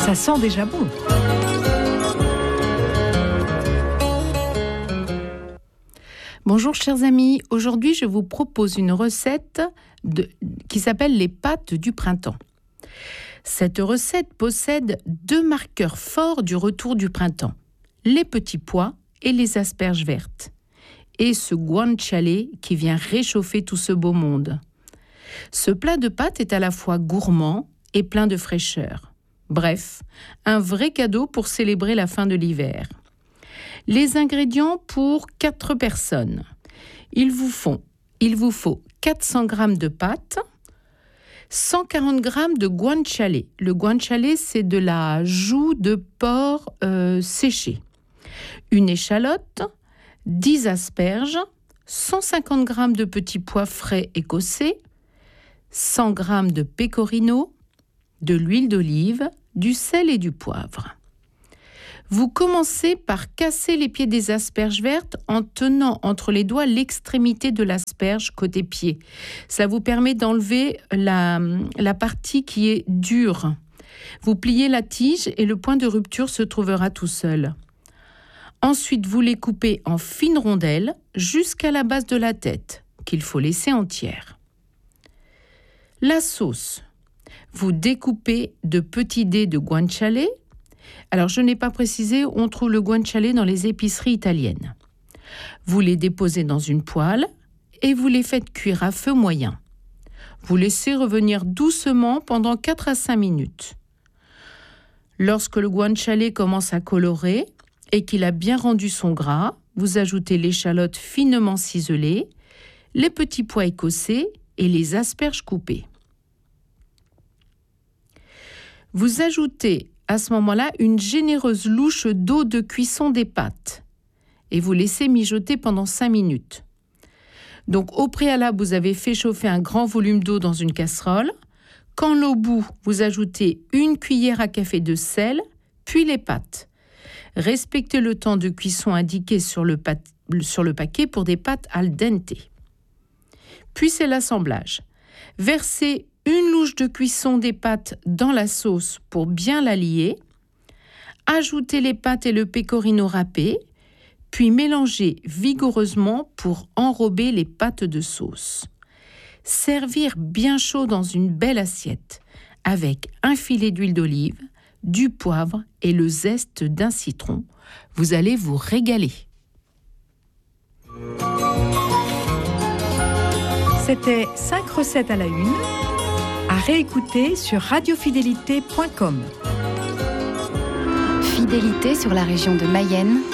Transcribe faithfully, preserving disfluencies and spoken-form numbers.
Ça sent déjà bon. Bonjour chers amis, aujourd'hui je vous propose une recette de, qui s'appelle les pâtes du printemps. Cette recette possède deux marqueurs forts du retour du printemps, les petits pois et les asperges vertes, et ce guanciale qui vient réchauffer tout ce beau monde. Ce plat de pâtes est à la fois gourmand et plein de fraîcheur. Bref, un vrai cadeau pour célébrer la fin de l'hiver. Les ingrédients pour quatre personnes. Il vous faut, il vous faut quatre cents grammes de pâtes, cent quarante grammes de guanciale. Le guanciale, c'est de la joue de porc euh, séchée. Une échalote, dix asperges, cent cinquante grammes de petits pois frais écossais, cent grammes de pecorino, de l'huile d'olive, du sel et du poivre. Vous commencez par casser les pieds des asperges vertes en tenant entre les doigts l'extrémité de l'asperge côté pied. Ça vous permet d'enlever la, la partie qui est dure. Vous pliez la tige et le point de rupture se trouvera tout seul. Ensuite, vous les coupez en fines rondelles jusqu'à la base de la tête, qu'il faut laisser entière. La sauce. Vous découpez de petits dés de guanciale. Alors, je n'ai pas précisé, on trouve le guanciale dans les épiceries italiennes. Vous les déposez dans une poêle et vous les faites cuire à feu moyen. Vous laissez revenir doucement pendant quatre à cinq minutes. Lorsque le guanciale commence à colorer et qu'il a bien rendu son gras, vous ajoutez l'échalote finement ciselée, les petits pois écossais et les asperges coupées. Vous ajoutez à ce moment-là une généreuse louche d'eau de cuisson des pâtes et vous laissez mijoter pendant cinq minutes. Donc au préalable, vous avez fait chauffer un grand volume d'eau dans une casserole. Quand l'eau bout, vous ajoutez une cuillère à café de sel, puis les pâtes. Respectez le temps de cuisson indiqué sur le, pa- sur le paquet pour des pâtes al dente. Puis c'est l'assemblage. Versez une louche de cuisson des pâtes dans la sauce pour bien la lier. Ajoutez les pâtes et le pecorino râpé, puis mélangez vigoureusement pour enrober les pâtes de sauce. Servir bien chaud dans une belle assiette avec un filet d'huile d'olive, du poivre et le zeste d'un citron. Vous allez vous régaler. C'était cinq recettes à la une, à réécouter sur radiofidélité point com. Fidélité sur la région de Mayenne